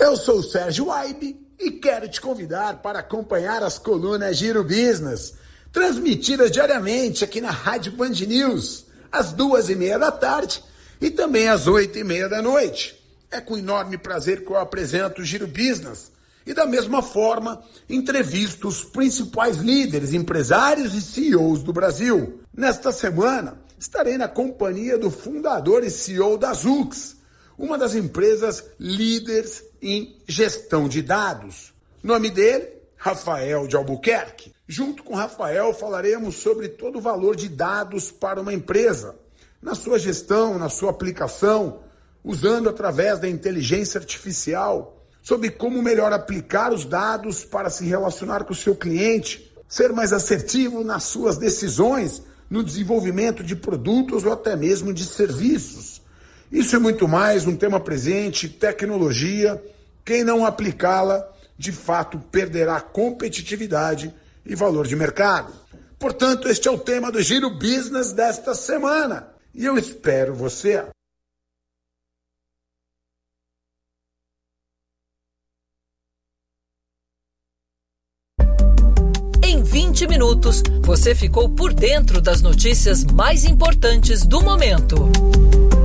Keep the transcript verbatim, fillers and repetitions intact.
Eu sou o Sérgio Waibe e quero te convidar para acompanhar as colunas Giro Business, transmitidas diariamente aqui na Rádio Band News, às duas e meia da tarde e também às oito e meia da noite. É com enorme prazer que eu apresento o Giro Business e, da mesma forma, entrevisto os principais líderes, empresários e C E Os do Brasil. Nesta semana, estarei na companhia do fundador e C E O da Zux, uma das empresas líderes em gestão de dados. Nome dele, Rafael de Albuquerque. Junto com Rafael, falaremos sobre todo o valor de dados para uma empresa, na sua gestão, na sua aplicação, usando através da inteligência artificial, sobre como melhor aplicar os dados para se relacionar com o seu cliente, ser mais assertivo nas suas decisões, no desenvolvimento de produtos ou até mesmo de serviços. Isso e muito mais, um tema presente, tecnologia. Quem não aplicá-la, de fato, perderá competitividade e valor de mercado. Portanto, este é o tema do Giro Business desta semana. E eu espero você. Em vinte minutos, você ficou por dentro das notícias mais importantes do momento.